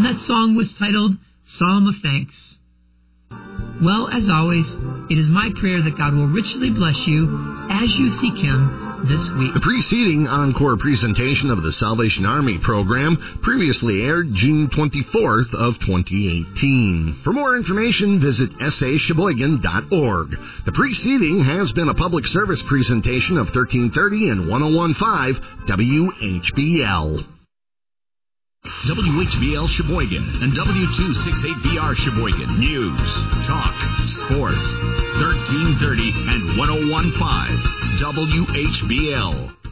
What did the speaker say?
and that song was titled Psalm of Thanks. Well, as always, it is my prayer that God will richly bless you as you seek Him this week. The preceding encore presentation of the Salvation Army program previously aired June 24th of 2018. For more information, visit sasheboygan.org. The preceding has been a public service presentation of 1330 and 1015 WHBL. WHBL Sheboygan and W268BR Sheboygan. News, talk, sports. 1330 and 1015 WHBL.